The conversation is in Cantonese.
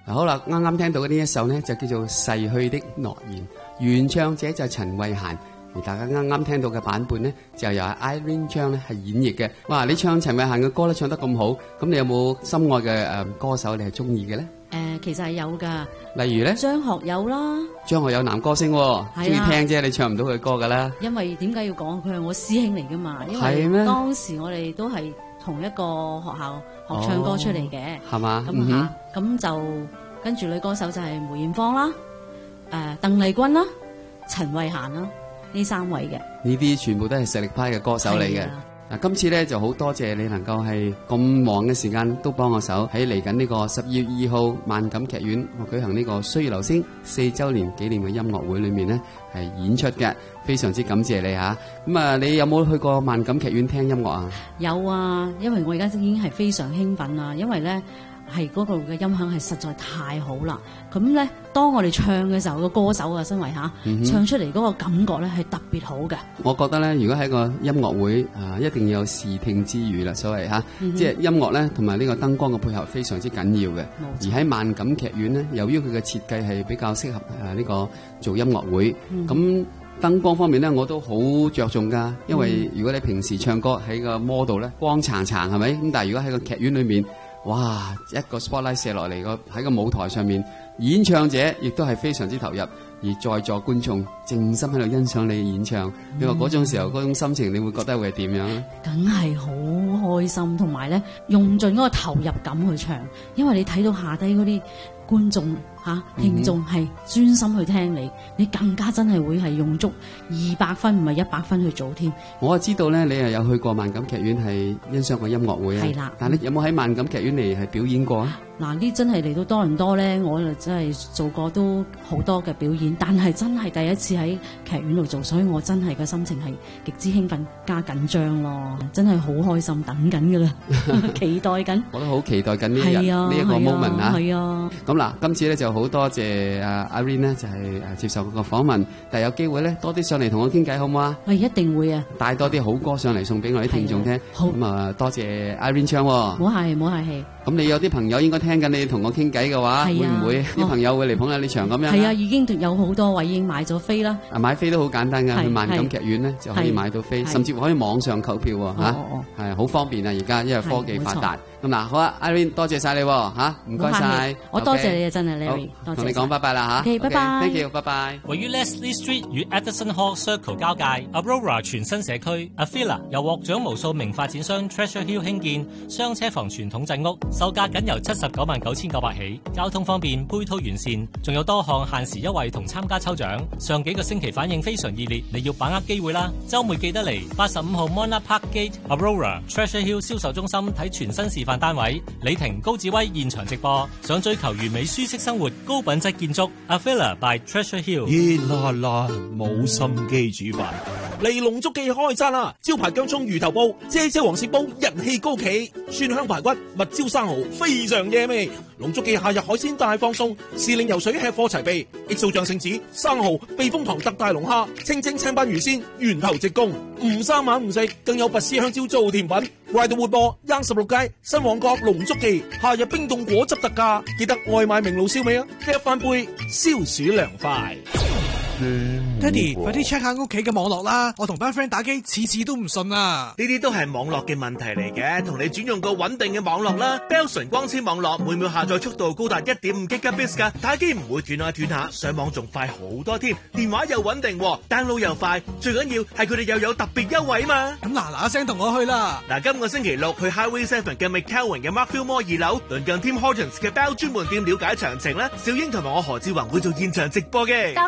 好啦，啱啱聽到嘅呢一首呢，就叫做《逝去的諾言》，原唱者就係陳慧嫻，而大家啱啱聽到嘅版本呢，就由 Irene 張咧係演繹嘅。哇！你唱陳慧嫻嘅歌咧唱得咁好，咁你有冇心愛嘅歌手你係中意嘅咧？ 其實係有噶， 例如咧， 張學友啦。 張學友男歌星，中意聽啫，你唱唔到佢歌噶啦。因為點解要講佢係我師兄嚟噶嘛？因為當時我哋都係同一個學校學唱歌出嚟嘅，係嘛？咁就跟住女歌手就係梅艷芳啦，鄧麗君啦，陳慧嫻啦，呢3位嘅。呢啲全部都係實力派嘅歌手嚟嘅。 嗱，今次咧就好多謝你能夠係咁忙嘅時間都幫我手喺嚟緊呢個12月2號萬錦劇院我舉行呢個歲月流星4周年紀念嘅音樂會裏面呢係演出嘅，非常之感謝你吓。咁啊，你有冇去過萬錦劇院聽音樂啊？ 有啊，因為我而家已經係非常興奮啦，因為咧係嗰度嘅音響係實在太好啦。咁咧，當我哋唱嘅時候，個歌手啊，身為唱出嚟嗰個感覺咧係特別好嘅。我覺得咧，如果喺個音樂會一定要有視聽之娛啦，所謂即係音樂咧同埋呢個燈光嘅配合非常之緊要嘅。而喺萬錦劇院咧，由於佢嘅設計係比較適合呢個做音樂會，咁燈光方面咧我都好着重噶，因為如果你平時唱歌喺個 model 咧光燦燦係咪？咁但係如果喺個劇院裏面，哇！一個 spotlight 射落嚟喺個舞台上面，演唱者亦都係非常之投入，而在座觀眾靜心喺度欣賞你嘅演唱。你話嗰種時候嗰種心情，你會覺得會係點樣？梗係好開心，同埋咧用盡嗰個投入感去唱，因為你睇到下低嗰啲觀眾聽眾係專心去聽你，你更加真係會係用足200分唔係100分去做添。我知道咧，你又有去過萬錦劇院係欣賞過音樂會啊？係啦，但係你有冇喺萬錦劇院嚟係表演過啊？嗱，呢真係嚟到多倫多咧，我就真係做過都好多嘅表演，但係真係第一次喺劇院度做，所以我真係個心情係極之興奮加緊張咯，真係好開心，等緊噶啦，期待緊。我都好期待緊呢一日呢一個 moment 啊！係啊，咁嗱，今次咧就好多謝阿 Irene 咧，就係接受個訪問，但係有機會咧多啲上嚟同我傾偈好唔好啊？係一定會啊！帶多啲好歌上嚟送俾我啲聽眾聽。好，咁啊，多謝 Irene 唱。唔好客氣，唔好客氣。咁你有啲朋友應該聽緊你同我傾偈嘅話，會唔會啲朋友會嚟捧下你場咁樣？係啊，已經有好多位已經買咗飛啦。買飛都好簡單噶，去萬錦劇院咧就可以買到飛，甚至乎可以網上購票吓，係好方便啊！而家因為科技發達。咁嗱，好啊 ，Irene 多謝晒你吓，唔該晒。我多謝你啊，真係 Larry，多謝。同你講拜拜啦吓。OK，拜拜。Thank you，拜拜。 位於 Leslie Street 與 Edison Hall Circle 交界 ，Aurora 全新社區 ，Avila 由獲獎無數名發展商 Treasure Hill 興建雙車房傳統鎮屋，售價僅由799900起，交通方便，配套完善，仲有多項限時優惠同參加抽獎。上幾個星期反應非常熱烈，你要把握機會啦！週末記得嚟85號 Monarch Park Gate Aurora Treasure Hill 銷售中心睇全新示範單位，李婷、高志威現場直播，想追求完美舒適生活、高品質建築 ，Avila by Treasure Hill。 熱辣辣，冇心機煮飯，嚟龍足記開餐啦！招牌薑蔥魚頭煲、姐姐黃鱔煲人氣高企，蒜香排骨、蜜椒生蠔非常惹味。龍足記夏日海鮮大放送，時令游水吃貨齊備，XO醬聖子、生蠔、避風塘特大龍蝦、清蒸青斑魚鮮、源頭直供，唔三晚唔食，更有拔絲香蕉做甜品。快到活播，16街新旺角龍足記，夏日冰凍果汁特價，記得外賣明爐燒味啊！一翻杯消暑涼快。 爹哋，快啲 check 下屋企嘅網絡啦！我同班 friend 打機，次次都唔順啊！ 呢啲都係網絡嘅問題嚟嘅，同你轉用個穩定嘅網絡啦。Bell 純光纖網絡每秒下載速度高達 1.5 Gbps 噶，打機唔會斷下斷下，上網仲快好多添。電話又穩定，download 又快，最緊要係佢哋又有特別優惠嘛！ 咁嗱聲同我去啦！ 嗱，今個星期六去 Highway 7嘅 McCowan 嘅 Markville Mall 2樓，鄰近 Tim Hortons 嘅 Bell 專門店了解詳情啦。小英同埋我何志宏會做現場直播嘅。